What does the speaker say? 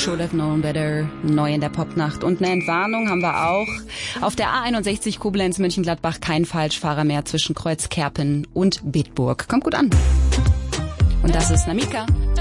Should Have Known Better, neu in der Popnacht. Und eine Entwarnung haben wir auch. Auf der A61 Koblenz, Mönchengladbach kein Falschfahrer mehr zwischen Kreuzkerpen und Bitburg. Kommt gut an. Und das ist Namika.